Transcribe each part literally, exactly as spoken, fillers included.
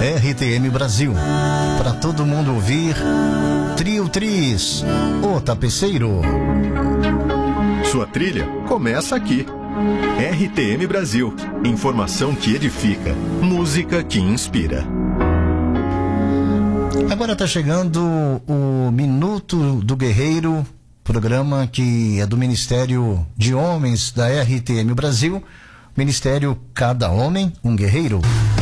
R T M Brasil. Para todo mundo ouvir, Trio Tris, o Tapeceiro. Sua trilha começa aqui. R T M Brasil. Informação que edifica. Música que inspira. Agora está chegando o Minuto do Guerreiro, programa que é do Ministério de Homens da R T M Brasil. Ministério Cada Homem, um Guerreiro.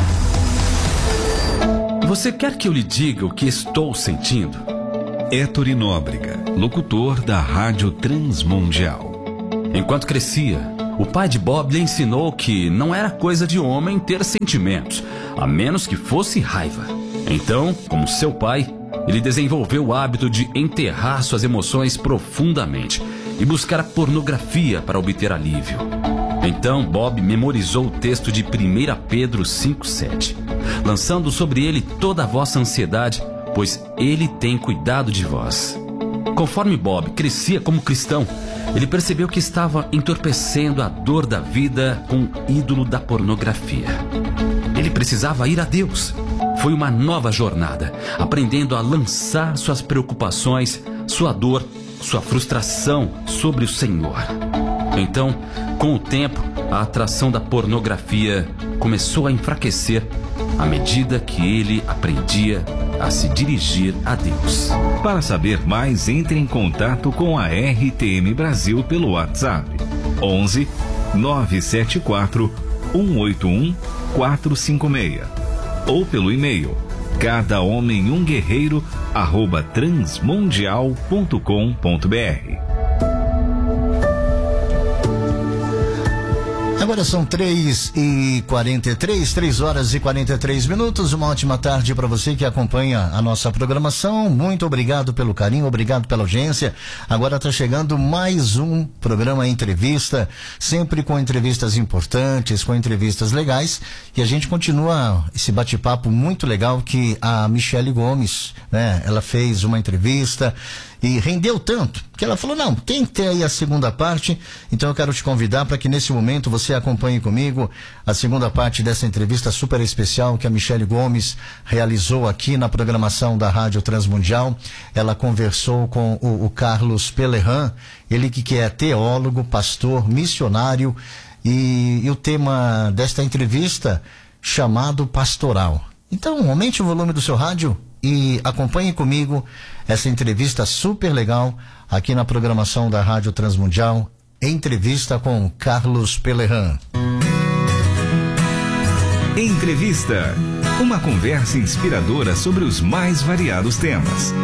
Você quer que eu lhe diga o que estou sentindo? Héctor Nóbrega, locutor da Rádio Transmundial. Enquanto crescia, o pai de Bob lhe ensinou que não era coisa de homem ter sentimentos, a menos que fosse raiva. Então, como seu pai, ele desenvolveu o hábito de enterrar suas emoções profundamente e buscar a pornografia para obter alívio. Então, Bob memorizou o texto de primeira Pedro cinco, sete, lançando sobre ele toda a vossa ansiedade, pois ele tem cuidado de vós. Conforme Bob crescia como cristão, ele percebeu que estava entorpecendo a dor da vida com o ídolo da pornografia. Ele precisava ir a Deus. Foi uma nova jornada, aprendendo a lançar suas preocupações, sua dor, sua frustração sobre o Senhor. Então, com o tempo, a atração da pornografia começou a enfraquecer à medida que ele aprendia a se dirigir a Deus. Para saber mais, entre em contato com a R T M Brasil pelo WhatsApp onze, nove sete quatro, um oito um, quatro cinco seis ou pelo e-mail cada homem um guerreiro arroba transmundial ponto com ponto br. Agora são três e quarenta e três, três horas e quarenta e três minutos. Uma ótima tarde para você que acompanha a nossa programação. Muito obrigado pelo carinho, obrigado pela audiência. Agora está chegando mais um programa Entrevista, sempre com entrevistas importantes, com entrevistas legais. E a gente continua esse bate-papo muito legal que a Michele Gomes, né? Ela fez uma entrevista e rendeu tanto que ela falou, não, tem que ter aí a segunda parte. Então eu quero te convidar para que nesse momento você acompanhe comigo a segunda parte dessa entrevista super especial que a Michele Gomes realizou aqui na programação da Rádio Transmundial. Ela conversou com o, o Carlos Pelerran, ele que, que é teólogo, pastor, missionário, e, e o tema desta entrevista chamado Pastoral. Então aumente o volume do seu rádio e acompanhe comigo essa entrevista super legal aqui na programação da Rádio Transmundial. Entrevista com Carlos Pelerran. Entrevista. Uma conversa inspiradora sobre os mais variados temas.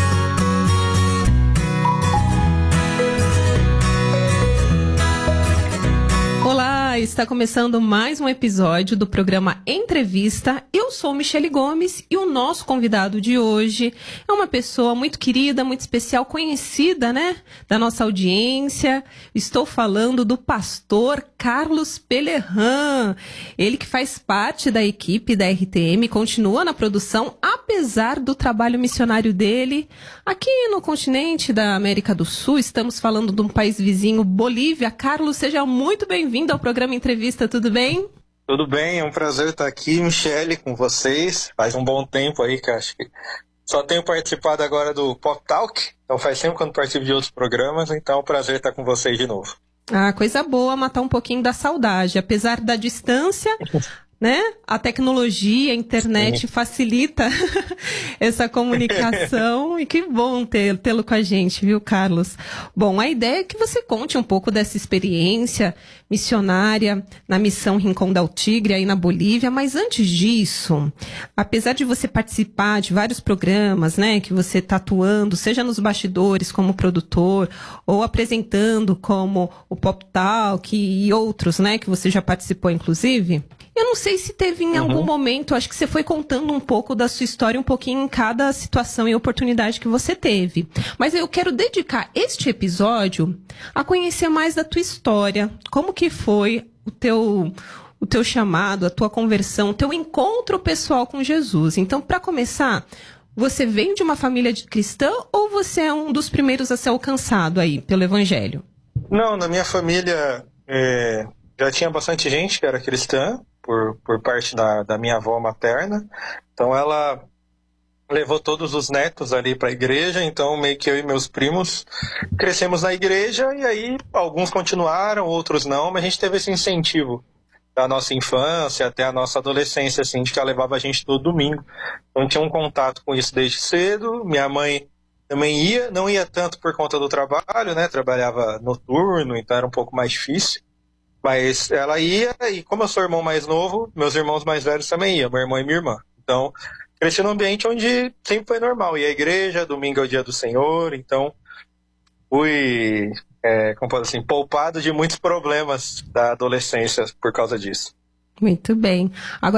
Olá, está começando mais um episódio do programa Entrevista. Eu sou Michele Gomes e o nosso convidado de hoje é uma pessoa muito querida, muito especial, conhecida, né, da nossa audiência. Estou falando do pastor Carlos Pelerran. Ele que faz parte da equipe da R T M, continua na produção, apesar do trabalho missionário dele. Aqui no continente da América do Sul, estamos falando de um país vizinho, Bolívia. Carlos, seja muito bem-vindo ao programa Entrevista, tudo bem? Tudo bem, é um prazer estar aqui, Michele, com vocês. Faz um bom tempo aí que acho que só tenho participado agora do Pop Talk, então faz tempo que eu não participo de outros programas, então é um prazer estar com vocês de novo. Ah, coisa boa, matar um pouquinho da saudade, apesar da distância, né? A tecnologia, a internet Sim. facilita essa comunicação e que bom ter, tê-lo com a gente, viu, Carlos? Bom, a ideia é que você conte um pouco dessa experiência missionária na missão Rincón del Tigre aí na Bolívia, mas antes disso, apesar de você participar de vários programas, né, que você está atuando, seja nos bastidores como produtor ou apresentando como o Pop Talk e outros, né, que você já participou inclusive, eu não sei se teve em uhum. algum momento, acho que você foi contando um pouco da sua história, um pouquinho em cada situação e oportunidade que você teve. Mas eu quero dedicar este episódio a conhecer mais da tua história. Como que foi o teu, o teu chamado, a tua conversão, o teu encontro pessoal com Jesus. Então, para começar, você vem de uma família de cristã ou você é um dos primeiros a ser alcançado aí pelo Evangelho? Não, na minha família é, já tinha bastante gente que era cristã. Por, por parte da, da minha avó materna, Então ela levou todos os netos ali para a igreja, então meio que eu e meus primos crescemos na igreja, e aí alguns continuaram, outros não, mas a gente teve esse incentivo da nossa infância até a nossa adolescência, assim, de que ela levava a gente todo domingo. Então tinha um contato com isso desde cedo. Minha mãe também ia, não ia tanto por conta do trabalho, né, trabalhava noturno, então era um pouco mais difícil, mas ela ia, e como eu sou o irmão mais novo, meus irmãos mais velhos também iam, meu irmão e minha irmã. Então cresci num ambiente onde sempre foi normal, ia à igreja, domingo é o dia do Senhor, então fui, é, como pode assim, poupado de muitos problemas da adolescência por causa disso. Muito bem. Agora